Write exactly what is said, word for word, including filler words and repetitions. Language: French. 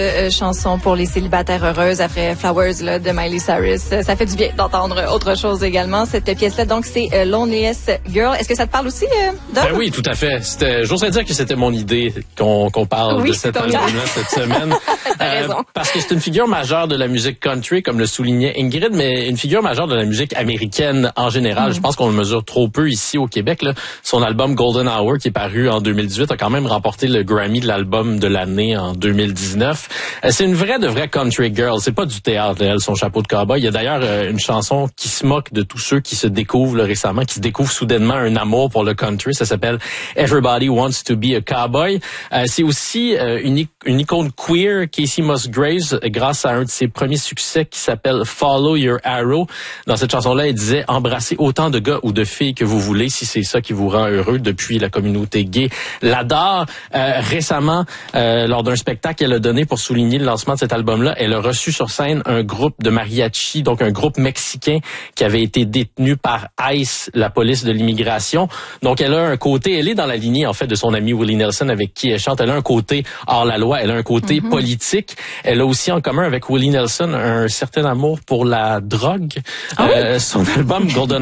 Euh, chanson pour les célibataires heureuses après Flowers là, de Miley Cyrus. Euh, ça fait du bien d'entendre autre chose également. Cette pièce-là, donc, c'est euh, Loneliest Girl. Est-ce que ça te parle aussi, euh, Dom? Ben oui, tout à fait. C'était, j'oserais dire que c'était mon idée qu'on, qu'on parle oui, de cet album-là cette semaine. T'as raison. Euh, parce que c'est une figure majeure de la musique country, comme le soulignait Ingrid, mais une figure majeure de la musique américaine en général. Mm. Je pense qu'on le mesure trop peu ici au Québec. Là. Son album Golden Hour, qui est paru en deux mille dix-huit, a quand même remporté le Grammy de l'album de l'année en deux mille dix-neuf. C'est une vraie de vraie country girl. C'est pas du théâtre, elle, son chapeau de cowboy. Il y a d'ailleurs euh, une chanson qui se moque de tous ceux qui se découvrent là, récemment, qui se découvrent soudainement un amour pour le country. Ça s'appelle Everybody Wants to be a Cowboy. Euh, c'est aussi euh, une, une icône queer, Casey Musgraves, grâce à un de ses premiers succès qui s'appelle Follow Your Arrow. Dans cette chanson-là, elle disait « Embrassez autant de gars ou de filles que vous voulez si c'est ça qui vous rend heureux » depuis la communauté gay l'adore. Euh, récemment, euh, lors d'un spectacle qu'elle a donné pour souligner le lancement de cet album-là, elle a reçu sur scène un groupe de mariachi, donc un groupe mexicain qui avait été détenu par ICE, la police de l'immigration. Donc elle a un côté, elle est dans la lignée en fait de son ami Willie Nelson avec qui elle chante. Elle a un côté hors la loi, elle a un côté mm-hmm. politique. Elle a aussi en commun avec Willie Nelson un certain amour pour la drogue. Ah oui? euh, son album Golden